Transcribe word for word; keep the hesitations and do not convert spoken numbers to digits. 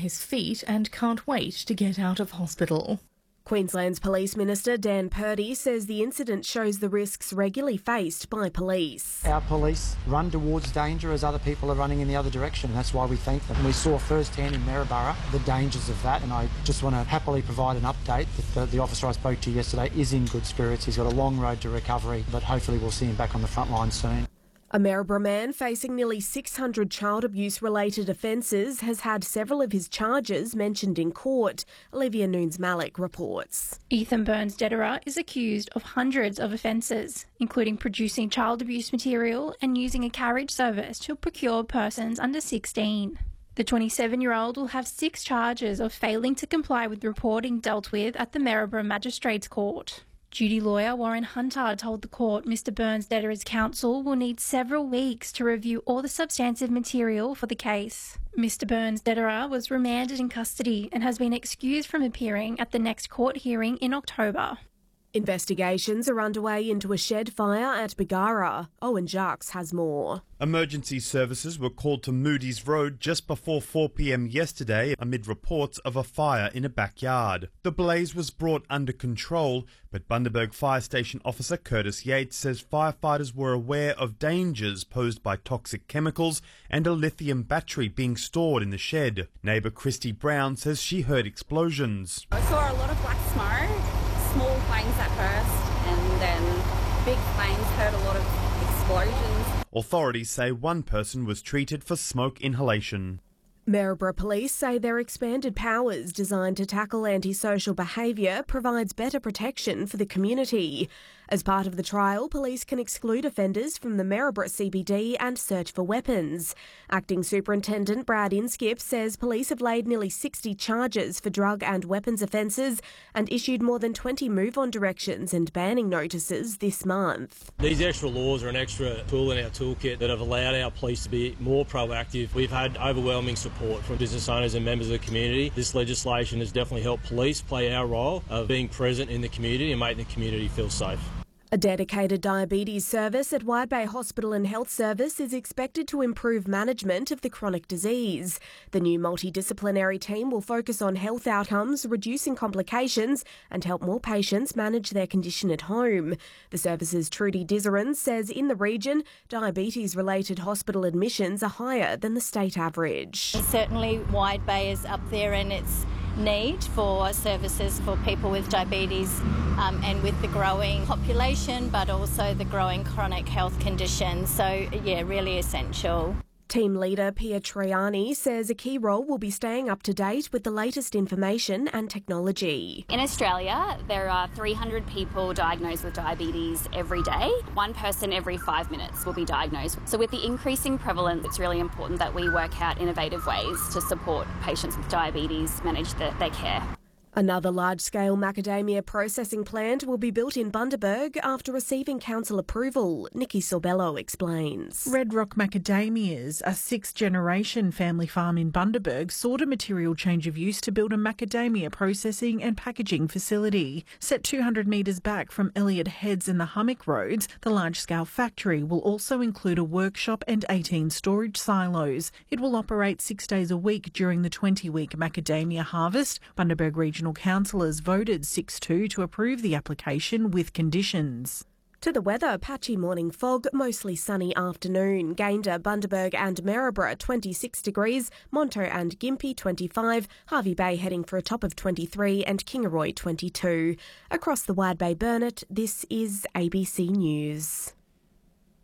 his feet and can't wait to get out of hospital. Queensland's Police Minister Dan Purdy says the incident shows the risks regularly faced by police. Our police run towards danger as other people are running in the other direction, and that's why we thank them. We saw firsthand in Maryborough the dangers of that, and I just want to happily provide an update that the, the officer I spoke to yesterday is in good spirits. He's got a long road to recovery, but hopefully we'll see him back on the front line soon. A Maryborough man facing nearly six hundred child abuse-related offences has had several of his charges mentioned in court. Olivia Nunes-Malik reports. Ethan Burns-Dederer is accused of hundreds of offences, including producing child abuse material and using a carriage service to procure persons under sixteen. The twenty-seven-year-old will have six charges of failing to comply with reporting dealt with at the Maryborough Magistrates Court. Duty lawyer Warren Hunter told the court Mr Burns-Dederer's counsel will need several weeks to review all the substantive material for the case. Mr Burns-Dederer was remanded in custody and has been excused from appearing at the next court hearing in October. Investigations are underway into a shed fire at Bargara. Owen Jacques has more. Emergency services were called to Moody's Road just before four p m yesterday amid reports of a fire in a backyard. The blaze was brought under control, but Bundaberg Fire Station officer Curtis Yates says firefighters were aware of dangers posed by toxic chemicals and a lithium battery being stored in the shed. Neighbour Christy Brown says she heard explosions. I saw a lot of black smoke. Small flames at first, and then big flames, heard a lot of explosions. Authorities say one person was treated for smoke inhalation. Maryborough Police say their expanded powers designed to tackle antisocial behaviour provides better protection for the community. As part of the trial, police can exclude offenders from the Maryborough C B D and search for weapons. Acting Superintendent Brad Inskip says police have laid nearly sixty charges for drug and weapons offences and issued more than twenty move-on directions and banning notices this month. These extra laws are an extra tool in our toolkit that have allowed our police to be more proactive. We've had overwhelming support from business owners and members of the community. This legislation has definitely helped police play our role of being present in the community and making the community feel safe. A dedicated diabetes service at Wide Bay Hospital and Health Service is expected to improve management of the chronic disease. The new multidisciplinary team will focus on health outcomes, reducing complications, and help more patients manage their condition at home. The service's Trudy Dizerin says in the region, diabetes-related hospital admissions are higher than the state average. Certainly Wide Bay is up there in its need for services for people with diabetes um, and with the growing population, but also the growing chronic health conditions. So, yeah, really essential. Team leader Pia Troiani says a key role will be staying up to date with the latest information and technology. In Australia, there are three hundred people diagnosed with diabetes every day. One person every five minutes will be diagnosed. So with the increasing prevalence, it's really important that we work out innovative ways to support patients with diabetes manage the, their care. Another large-scale macadamia processing plant will be built in Bundaberg after receiving council approval. Nikki Sorbello explains. Red Rock Macadamias, a sixth-generation family farm in Bundaberg, sought a material change of use to build a macadamia processing and packaging facility. Set two hundred metres back from Elliott Heads and the Hummock Roads, the large-scale factory will also include a workshop and eighteen storage silos. It will operate six days a week during the twenty-week macadamia harvest. Bundaberg Regional councillors voted six two to approve the application with conditions. To the weather, patchy morning fog, mostly sunny afternoon. Gayndah, Bundaberg and Maryborough twenty-six degrees, Monto and Gympie twenty-five, Hervey Bay heading for a top of twenty-three and Kingaroy twenty-two. Across the Wide Bay Burnett, this is A B C News.